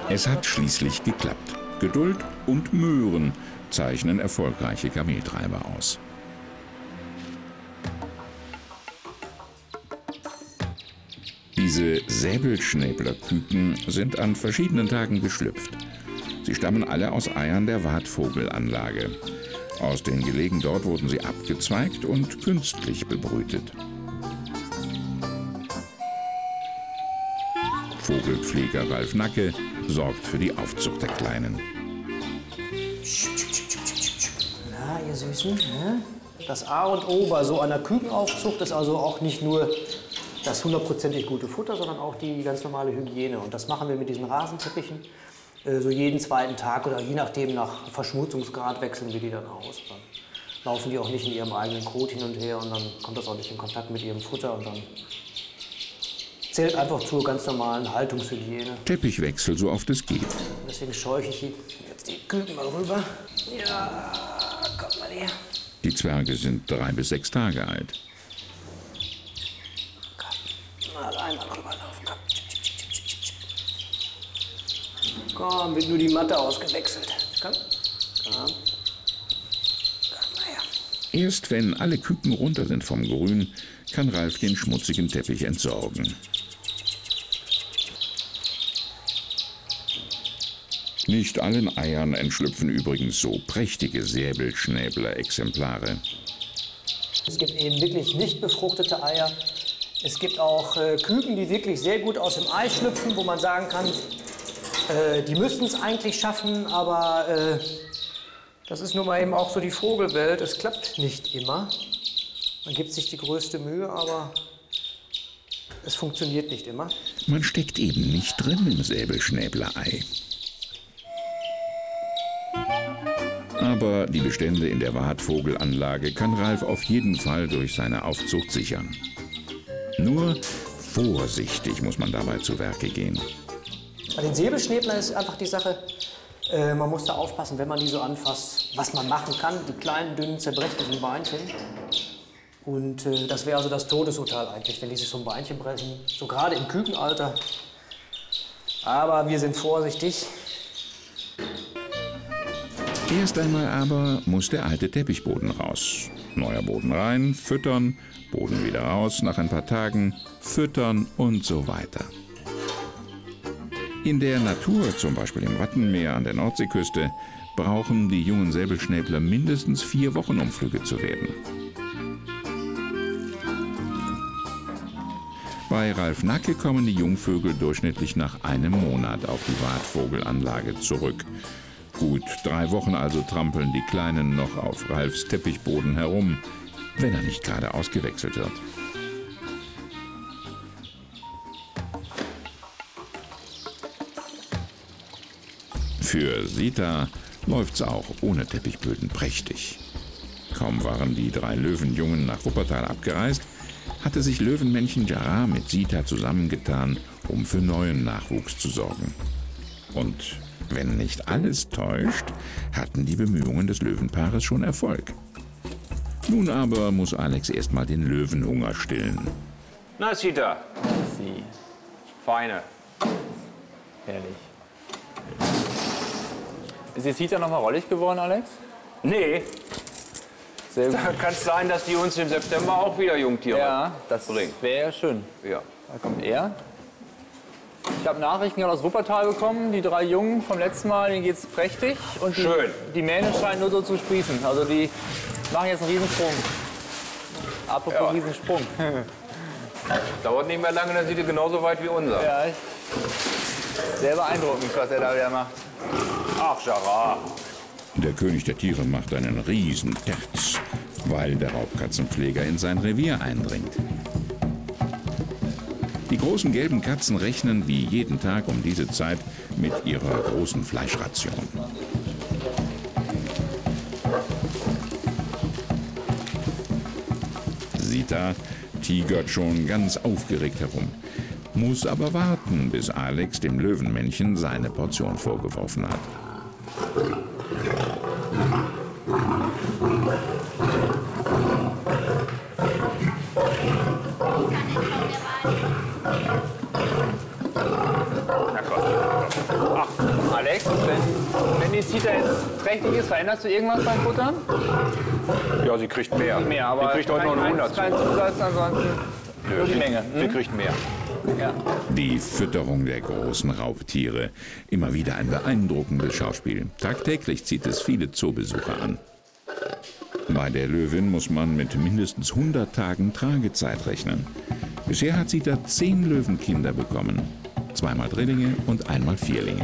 Es hat schließlich geklappt. Geduld und Möhren zeichnen erfolgreiche Kameltreiber aus. Diese Säbelschnäblerküken sind an verschiedenen Tagen geschlüpft. Sie stammen alle aus Eiern der Wartvogelanlage. Aus den Gelegen dort wurden sie abgezweigt und künstlich bebrütet. Vogelpfleger Ralf Nacke sorgt für die Aufzucht der Kleinen. Na, ihr Süßen, ne? Das A und O bei so einer Kükenaufzucht ist also auch nicht nur das hundertprozentig gute Futter, sondern auch die ganz normale Hygiene. Und das machen wir mit diesen Rasenteppichen. So jeden zweiten Tag oder je nachdem nach Verschmutzungsgrad wechseln wir die dann aus. Dann laufen die auch nicht in ihrem eigenen Kot hin und her und dann kommt das auch nicht in Kontakt mit ihrem Futter und dann zählt einfach zur ganz normalen Haltungshygiene. Teppichwechsel, so oft es geht. Deswegen scheuche ich jetzt die Küken mal rüber. Ja, kommt mal her. Die Zwerge sind 3 bis 6 Tage alt. Mal einmal rüberlaufen. Komm, wird nur die Matte ausgewechselt. Komm, komm. Komm mal her. Erst wenn alle Küken runter sind vom Grün, kann Ralf den schmutzigen Teppich entsorgen. Nicht allen Eiern entschlüpfen übrigens so prächtige Säbelschnäbler-Exemplare. Es gibt eben wirklich nicht befruchtete Eier. Es gibt auch Küken, die wirklich sehr gut aus dem Ei schlüpfen, wo man sagen kann, die müssten es eigentlich schaffen, aber das ist nun mal eben auch so die Vogelwelt. Es klappt nicht immer. Man gibt sich die größte Mühe, aber es funktioniert nicht immer. Man steckt eben nicht drin im Säbelschnäbler-Ei. Aber die Bestände in der Wartvogelanlage kann Ralf auf jeden Fall durch seine Aufzucht sichern. Nur vorsichtig muss man dabei zu Werke gehen. Bei den Säbelschnäblern ist einfach die Sache, man muss da aufpassen, wenn man die so anfasst, was man machen kann. Die kleinen, dünnen, zerbrechlichen Beinchen. Und das wäre also das Todesurteil eigentlich, wenn die sich so ein Beinchen brechen. So gerade im Kükenalter. Aber wir sind vorsichtig. Erst einmal aber muss der alte Teppichboden raus. Neuer Boden rein, füttern, Boden wieder raus, nach ein paar Tagen füttern und so weiter. In der Natur, zum Beispiel im Wattenmeer an der Nordseeküste, brauchen die jungen Säbelschnäbler mindestens 4 Wochen, um flügge zu werden. Bei Ralf Nacke kommen die Jungvögel durchschnittlich nach einem Monat auf die Wartvogelanlage zurück. Gut 3 Wochen also trampeln die Kleinen noch auf Ralfs Teppichboden herum, wenn er nicht gerade ausgewechselt wird. Für Sita läuft's auch ohne Teppichböden prächtig. Kaum waren die 3 Löwenjungen nach Wuppertal abgereist, hatte sich Löwenmännchen Jara mit Sita zusammengetan, um für neuen Nachwuchs zu sorgen. Und wenn nicht alles täuscht, hatten die Bemühungen des Löwenpaares schon Erfolg. Nun aber muss Alex erstmal den Löwenhunger stillen. Na, Sita. Sie. Feine. Herrlich. Ist die Sita noch mal rollig geworden, Alex? Nee, Sehr gut. da kann es sein, dass die uns im September auch wieder Jungtiere Ja, das bringen. wäre schön. Ja. Da kommt er. Ich habe Nachrichten gerade aus Wuppertal bekommen. Die 3 Jungen vom letzten Mal, denen geht's prächtig. Und Schön. Die Mähne scheinen nur so zu sprießen. Also die machen jetzt einen Riesensprung. Apropos Ja. Riesensprung. Dauert nicht mehr lange, dann sieht ihr genauso weit wie unser. Ja, sehr beeindruckend, was er da wieder macht. Ach, Jara. Der König der Tiere macht einen riesen Terz, weil der Raubkatzenpfleger in sein Revier eindringt. Die großen gelben Katzen rechnen wie jeden Tag um diese Zeit mit ihrer großen Fleischration. Sita tigert schon ganz aufgeregt herum, muss aber warten, bis Alex dem Löwenmännchen seine Portion vorgeworfen hat. Na komm. Alex, wenn die Zita jetzt trächtig ist, veränderst du irgendwas beim Futtern? Ja, sie kriegt mehr. Mehr, aber die kriegt heute noch einen 100. kein Zusatz, ansonsten nur die Menge. Sie kriegt mehr. Ja. Die Fütterung der großen Raubtiere. Immer wieder ein beeindruckendes Schauspiel. Tagtäglich zieht es viele Zoobesucher an. Bei der Löwin muss man mit mindestens 100 Tagen Tragezeit rechnen. Bisher hat sie da 10 Löwenkinder bekommen. 2-mal Drillinge und 1-mal Vierlinge.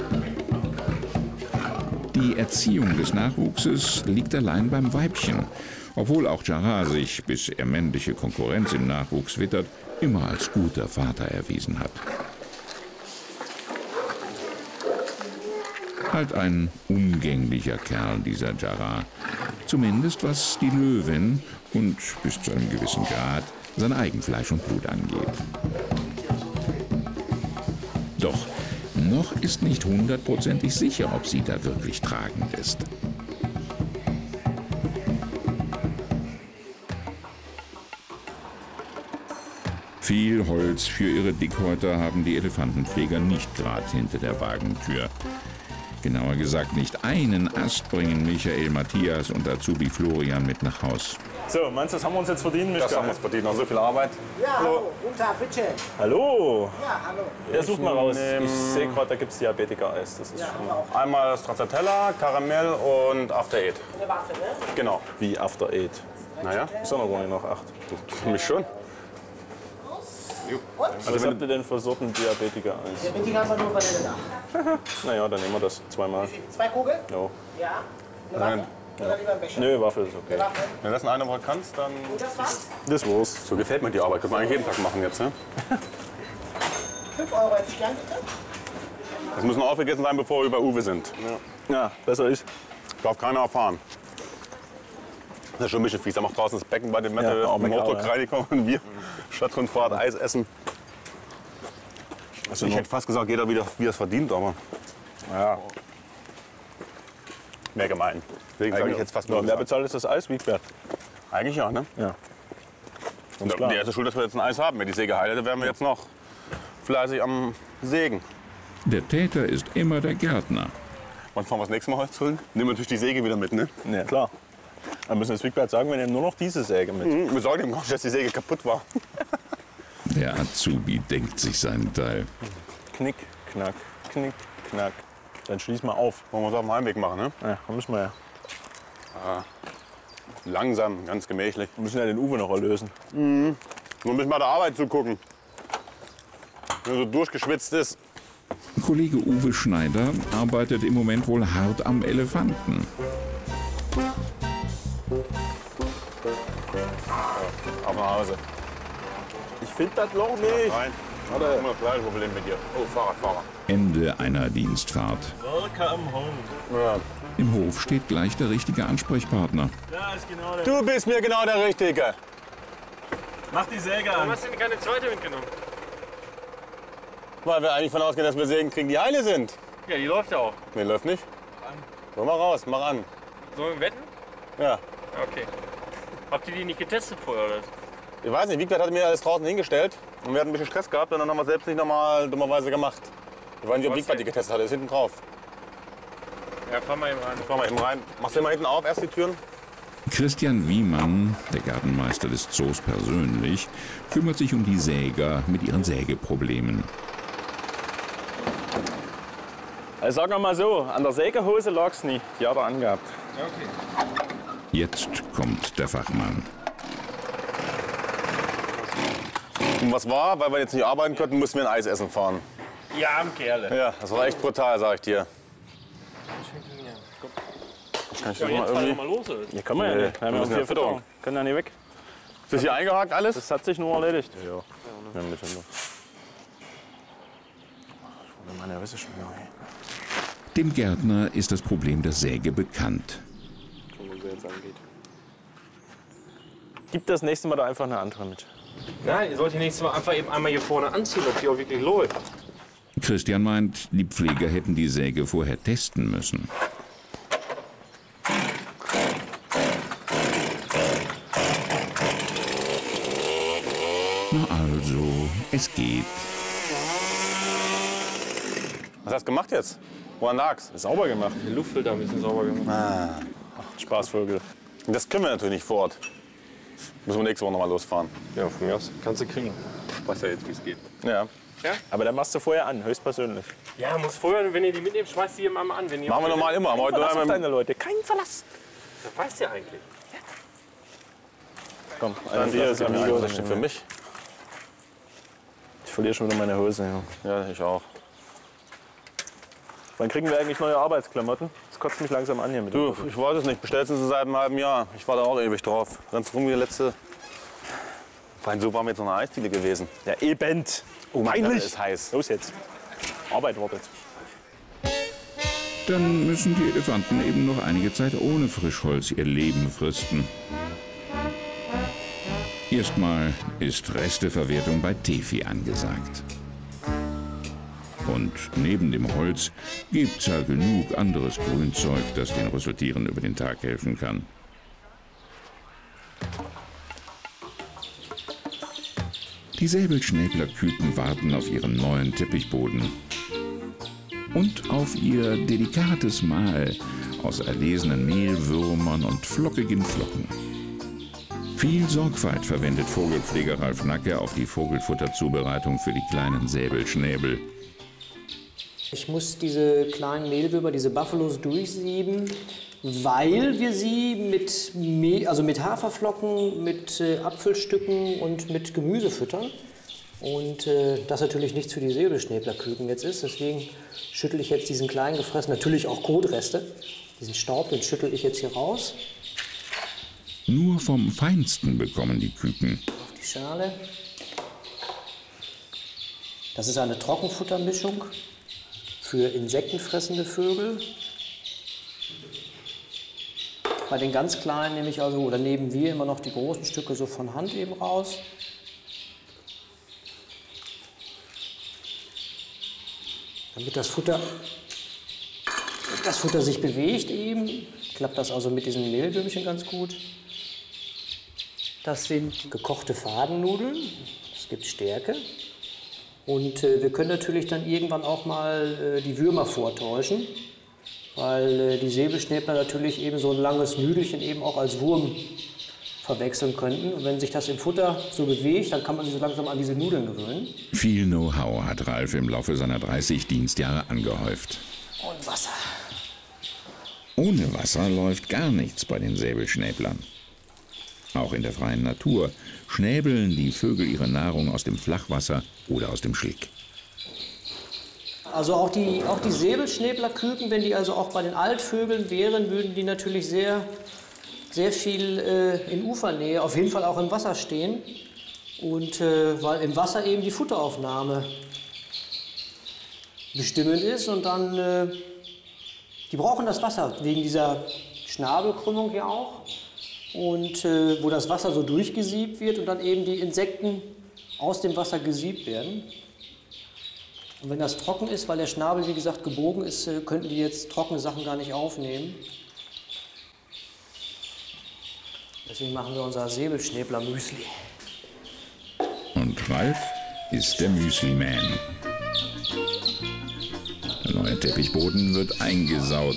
Die Erziehung des Nachwuchses liegt allein beim Weibchen. Obwohl auch Jarrah sich, bis er männliche Konkurrenz im Nachwuchs wittert, immer als guter Vater erwiesen hat. Halt ein umgänglicher Kerl, dieser Jarrah. Zumindest was die Löwin und bis zu einem gewissen Grad sein Eigenfleisch und Blut angeht. Doch noch ist nicht 100%ig sicher, ob sie da wirklich tragend ist. Viel Holz für ihre Dickhäuter haben die Elefantenpfleger nicht gerade hinter der Wagentür. Genauer gesagt, nicht einen Ast bringen Michael, Matthias und Azubi Florian mit nach Haus. So, meinst du, das haben wir uns jetzt verdient, Mischka? Das haben wir uns verdient. Noch so viel Arbeit. Ja, hallo, guten Tag, bitte. Hallo! Ja, hallo. Ja, such mal raus. Ich sehe gerade, da gibt es Diabetiker-Eis. Das ist schon Einmal Stracciatella, Karamell und After Eight. Eine Waffe, ne? Genau. wie After Eight. Naja, Ist doch noch gar nicht nach 8. für mich schon. Was habt ihr denn für Sorten Diabetiker-Eis? Der Mittig haben wir nur Vanille nach. Naja, dann nehmen wir das zweimal. 2 Kugeln? Jo. Ja. Eine Waffe? Oder lieber ein Becher? Nö, Waffel ist okay. Eine Waffe? Wenn das einer mal kannst, dann... Das war's? Das war's. So gefällt mir die Arbeit. Können wir eigentlich jeden Tag machen jetzt, ne? 5 Euro hätte ich gern, bitte. Das muss noch aufgegessen sein, bevor wir bei Uwe sind. Ja, besser ist. Darf keiner erfahren. Das ist schon ein bisschen fies. Da macht draußen das Becken bei dem Ja, auch Motorkreiniger und wir Stadtrundfahrt Eis essen. Also Ich hätte fast gesagt, jeder wieder, wie er es verdient, aber ja. mehr gemein. Deswegen sage ich jetzt fast Ja, nur wer bezahlt ist das Eis? Wigbert. Eigentlich ja, ne? Ja. Und klar. die erste Schuld, dass wir jetzt ein Eis haben. Wenn die Säge heile, dann wären wir jetzt noch fleißig am Sägen. Der Täter ist immer der Gärtner. Wann fahren wir das nächste Mal Holz holen? Nehmen wir natürlich die Säge wieder mit, ne? Ja, klar. Dann müssen wir das Wigbert sagen, wir nehmen nur noch diese Säge mit. Wir sagen dem gar nicht, dass die Säge kaputt war. Der Azubi denkt sich seinen Teil. Knick, knack, knick, knack. Dann schließ mal auf. Wollen wir uns auf dem Heimweg machen, ne? Ja, da müssen wir ja. Langsam, ganz gemächlich. Wir müssen ja den Uwe noch erlösen. Nur ein bisschen bei der Arbeit zugucken. Wenn er so durchgeschwitzt ist. Kollege Uwe Schneider arbeitet im Moment wohl hart am Elefanten. Auf nach Hause. Ich finde das Loch nicht. Nein. Warte. Immer das gleiche Problem mit dir. Oh, Fahrradfahrer. Ende einer Dienstfahrt. Welcome home. Ja. Im Hof steht gleich der richtige Ansprechpartner. Da ist genau der. Du bist mir genau der Richtige. Mach die Säge an. Hast du denn keine zweite mitgenommen? Weil wir eigentlich von ausgehen, dass wir Sägen kriegen, die heile sind. Ja, die läuft ja auch. Nee, läuft nicht. Komm mal raus, mach an. Sollen wir wetten? Ja. Okay. Habt ihr die nicht getestet vorher, oder? Ich weiß nicht, Wigbert hat mir alles draußen hingestellt. Und wir hatten ein bisschen Stress gehabt und dann haben wir es selbst nicht nochmal dummerweise gemacht. Ich weiß nicht, ob Was Wigbert die denn? getestet hat. Der ist hinten drauf. Ja, fahr mal eben rein. Fahr mal eben rein. Machst du mal hinten auf, erst die Türen? Christian Wiemann, der Gartenmeister des Zoos persönlich, kümmert sich um die Säger mit ihren Sägeproblemen. Also sagen wir mal so, an der Sägehose lag es nicht. Die hat er angehabt. Ja, okay. Jetzt kommt der Fachmann. Und was war? Weil wir jetzt nicht arbeiten konnten, mussten wir ein Eis essen fahren. Ja, arm Kerle. Ja, das war echt brutal, sag ich dir. Kann ich das Ja, mal jetzt fahr doch irgendwie... mal los. Oder? Ja, können wir ja Nee, nicht. Wir haben wir ja müssen ja hier Fütterung. Fütterung. Können ja nicht weg. Ist das hier eingehakt alles? Das hat sich nur erledigt. Ja. Ja, ein bisschen noch. Meine Risse schon wieder. Dem Gärtner ist das Problem der Säge bekannt. Gib das nächste Mal da einfach eine andere mit. Nein, ihr sollt die nächste Mal einfach eben einmal hier vorne anziehen, ob die auch wirklich läuft. Christian meint, die Pfleger hätten die Säge vorher testen müssen. Na also, es geht. Was hast du gemacht jetzt? Woran lag's? Sauber gemacht. Den Luftfilter ein bisschen sauber gemacht. Spaßvögel. Das können wir natürlich nicht vor Ort. Müssen wir nächste Woche noch mal losfahren. Ja, von mir aus. Kannst du kriegen. Weiß ja jetzt, wie es geht. Ja. Aber dann machst du vorher an, höchstpersönlich. Ja, muss vorher, wenn ihr die mitnehmt, schmeißt die immer mal an. Wenn ihr Machen wir normal immer. Aber heute Verlass auf mit, deine Leute. Kein Verlass. Das weißt du ja eigentlich. Komm, dann Bier ist Amigo. das steht für mich. Ich verliere schon wieder meine Hose. Ja. Ja, ich auch. Wann kriegen wir eigentlich neue Arbeitsklamotten? Das kotzt mich langsam an hier mit Du, dem ich weiß es nicht. Bestellst du sie seit einem halben Jahr. Ich war da auch ewig drauf. Ganz rum wie der letzte. Vor allem so waren wir jetzt noch eine Eisdiele gewesen. Ja, eben. Oh, mein Peinlich. ist heiß. Los jetzt. Arbeit wartet. Dann müssen die Elefanten eben noch einige Zeit ohne Frischholz ihr Leben fristen. Erstmal ist Resteverwertung bei Tefi angesagt. Und neben dem Holz gibt's ja genug anderes Grünzeug, das den Rüsseltieren über den Tag helfen kann. Die Säbelschnäblerküken warten auf ihren neuen Teppichboden. Und auf ihr delikates Mahl aus erlesenen Mehlwürmern und flockigen Flocken. Viel Sorgfalt verwendet Vogelpfleger Ralf Nacke auf die Vogelfutterzubereitung für die kleinen Säbelschnäbel. Ich muss diese kleinen Mehlwürmer, diese Buffalos durchsieben, weil wir sie mit Haferflocken, mit Apfelstücken und mit Gemüse füttern. Und das natürlich nichts für die Säbelschnäblerküken jetzt ist. Deswegen schüttle ich jetzt diesen kleinen gefressen, natürlich auch Kotreste, diesen Staub, den schüttle ich jetzt hier raus. Nur vom Feinsten bekommen die Küken. Auf die Schale. Das ist eine Trockenfuttermischung für insektenfressende Vögel. Bei den ganz kleinen nehme ich also, oder nehmen wir immer noch die großen Stücke so von Hand eben raus. Damit das Futter sich bewegt eben, klappt das also mit diesen Mehlwürmchen ganz gut. Das sind gekochte Fadennudeln, es gibt Stärke. Und wir können natürlich dann irgendwann auch mal die Würmer vortäuschen, weil die Säbelschnäbler natürlich eben so ein langes Nüdelchen eben auch als Wurm verwechseln könnten. Und wenn sich das im Futter so bewegt, dann kann man sich so langsam an diese Nudeln gewöhnen. Viel Know-how hat Ralf im Laufe seiner 30 Dienstjahre angehäuft. Und Wasser. Ohne Wasser läuft gar nichts bei den Säbelschnäblern. Auch in der freien Natur schnäbeln die Vögel ihre Nahrung aus dem Flachwasser oder aus dem Schlick. Also auch die Säbelschnäblerküken, wenn die also auch bei den Altvögeln wären, würden die natürlich sehr viel in Ufernähe, auf jeden Fall auch im Wasser stehen. Und weil im Wasser eben die Futteraufnahme bestimmend ist und dann, die brauchen das Wasser wegen dieser Schnabelkrümmung ja auch. Und wo das Wasser so durchgesiebt wird und dann eben die Insekten aus dem Wasser gesiebt werden. Und wenn das trocken ist, weil der Schnabel, wie gesagt, gebogen ist, könnten die jetzt trockene Sachen gar nicht aufnehmen. Deswegen machen wir unser Säbelschnäbler-Müsli. Und Ralf ist der Müsli-Man. Der neue Teppichboden wird eingesaut.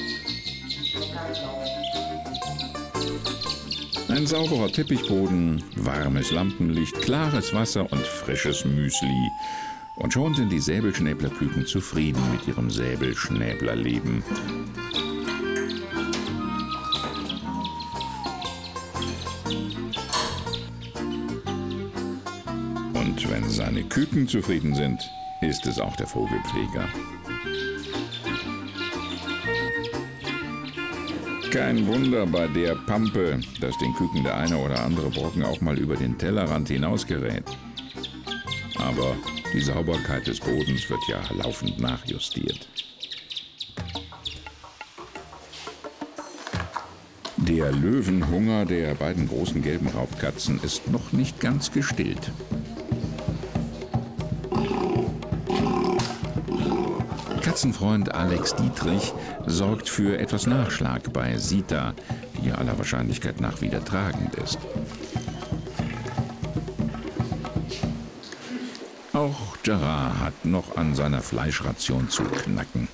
Ein sauberer Teppichboden, warmes Lampenlicht, klares Wasser und frisches Müsli. Und schon sind die Säbelschnäblerküken zufrieden mit ihrem Säbelschnäblerleben. Und wenn seine Küken zufrieden sind, ist es auch der Vogelpfleger. Kein Wunder bei der Pampe, dass den Küken der eine oder andere Brocken auch mal über den Tellerrand hinausgerät. Aber die Sauberkeit des Bodens wird ja laufend nachjustiert. Der Löwenhunger der beiden großen gelben Raubkatzen ist noch nicht ganz gestillt. Katzenfreund Alex Dietrich sorgt für etwas Nachschlag bei Sita, die aller Wahrscheinlichkeit nach wieder tragend ist. Auch Gerard hat noch an seiner Fleischration zu knacken.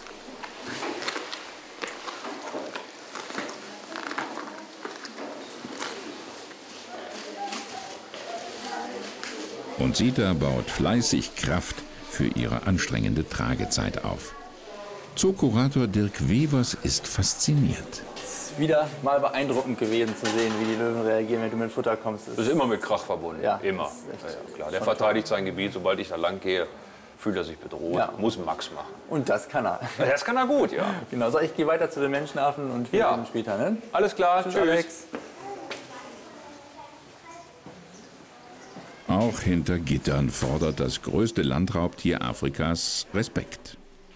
Und Sita baut fleißig Kraft für ihre anstrengende Tragezeit auf. Zookurator Dirk Wevers ist fasziniert. Es ist wieder mal beeindruckend gewesen zu sehen, wie die Löwen reagieren, wenn du mit Futter kommst. Das ist immer mit Krach verbunden. Ja, immer. das ist echt Ja, klar. Der verteidigt sein Gebiet. Sobald ich da lang gehe, fühlt er sich bedroht. Ja. Muss Max machen. Und das kann er. Ja, das kann er gut, ja. Genau, so, ich gehe weiter zu den Menschenaffen und wir Ja. sehen uns später. Ne? Alles klar. Tschüss, Tschüss. Alex. Auch hinter Gittern fordert das größte Landraubtier Afrikas Respekt.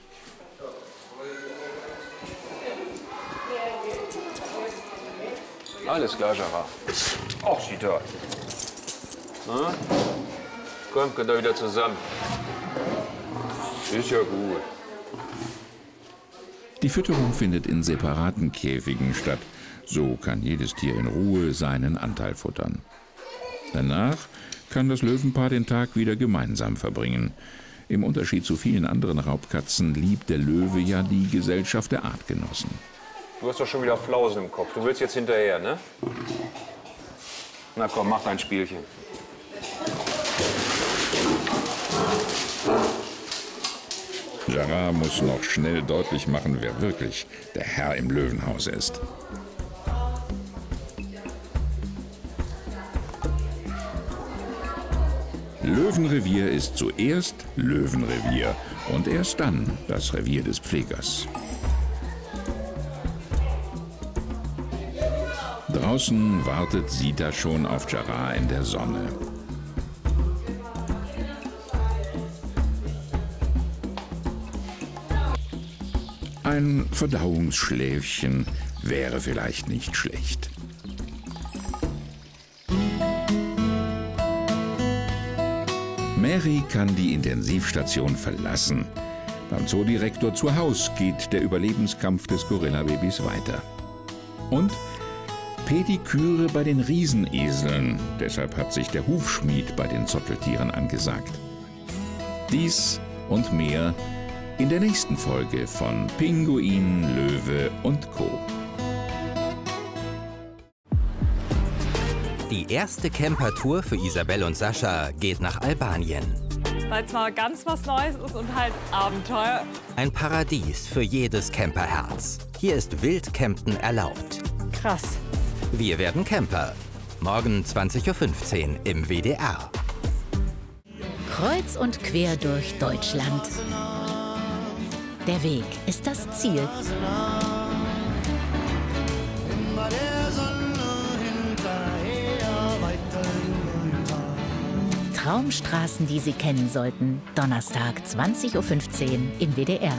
Alles klar, Gerard. Ach, sieht er. Na? Komm, könnt ihr wieder zusammen. Ist ja gut. Die Fütterung findet in separaten Käfigen statt. So kann jedes Tier in Ruhe seinen Anteil futtern. Danach kann das Löwenpaar den Tag wieder gemeinsam verbringen. Im Unterschied zu vielen anderen Raubkatzen liebt der Löwe ja die Gesellschaft der Artgenossen. Du hast doch schon wieder Flausen im Kopf. Du willst jetzt hinterher, ne? Na komm, mach dein Spielchen. Gerard muss noch schnell deutlich machen, wer wirklich der Herr im Löwenhaus ist. Löwenrevier ist zuerst Löwenrevier und erst dann das Revier des Pflegers. Draußen wartet Sita schon auf Gerard in der Sonne. Ein Verdauungsschläfchen wäre vielleicht nicht schlecht. Mary kann die Intensivstation verlassen. Beim Zoodirektor zu Haus geht der Überlebenskampf des Gorilla-Babys weiter. Und Pediküre bei den Rieseneseln. Deshalb hat sich der Hufschmied bei den Zotteltieren angesagt. Dies und mehr in der nächsten Folge von Pinguin, Löwe und Co. Die erste Campertour für Isabel und Sascha geht nach Albanien. Weil es mal ganz was Neues ist und halt Abenteuer. Ein Paradies für jedes Camperherz. Hier ist Wildcampen erlaubt. Krass. Wir werden Camper. Morgen 20:15 Uhr im WDR. Kreuz und quer durch Deutschland. Der Weg ist das Ziel. Traumstraßen, die Sie kennen sollten. Donnerstag 20:15 Uhr im WDR.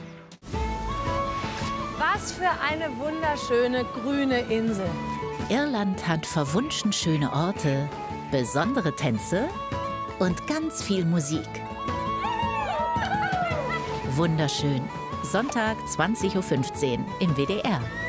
Was für eine wunderschöne grüne Insel. Irland hat verwunschen schöne Orte, besondere Tänze und ganz viel Musik. Wunderschön. Sonntag 20:15 Uhr im WDR.